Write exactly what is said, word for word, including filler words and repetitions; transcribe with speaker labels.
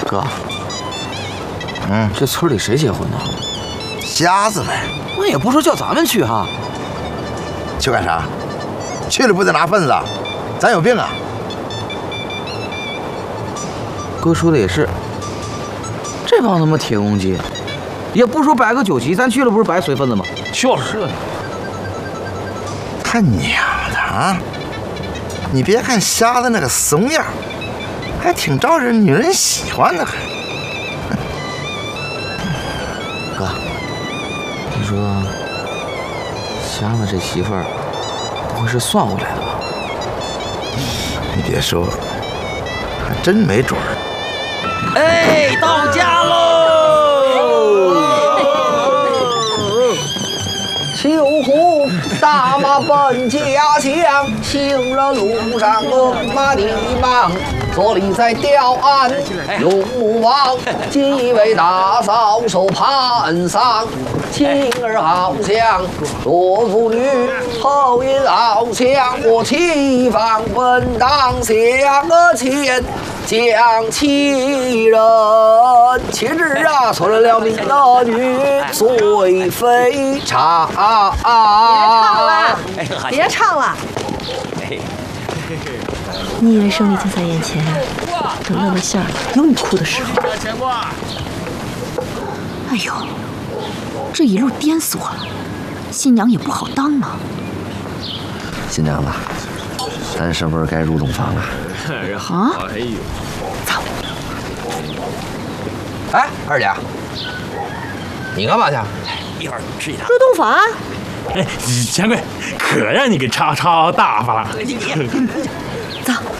Speaker 1: 哥，嗯，这村里谁结婚呢？
Speaker 2: 瞎子呗。
Speaker 1: 那也不说叫咱们去哈。
Speaker 2: 去干啥？去了不得拿份子？咱有病啊！
Speaker 1: 哥说的也是，这帮他妈铁公鸡，也不说摆个酒席，咱去了不是白随份子吗？
Speaker 3: 就是呢。
Speaker 2: 他娘的啊！你别看瞎子那个怂样，还挺招人女人喜欢的。
Speaker 1: 哥，你说瞎子这媳妇儿不会是算回来的吧？
Speaker 2: 你别说，还真没准儿。
Speaker 1: 哎，到家喽！
Speaker 4: 秋胡大马奔家乡，行人路上恶马地忙。坐立在吊岸用木望，几位大嫂手盘桑。情儿好像罗妇女，后因好像我提防本当向个前。将其人岂知啊，错了了命的女最非常。
Speaker 5: 别唱了，别唱了。你以为胜利就在眼前？等乐乐馅儿有你哭的时候。哎呦，这一路颠死我了，新娘也不好当啊。
Speaker 1: 新娘子，咱是不是该入洞房了？
Speaker 5: 啊？
Speaker 3: 哎呦，
Speaker 5: 走。
Speaker 4: 哎，二姐，你干嘛去？
Speaker 3: 一会儿吃一趟。
Speaker 5: 入洞房？
Speaker 3: 哎，钱贵，可让你给抄抄大发了。
Speaker 5: 走。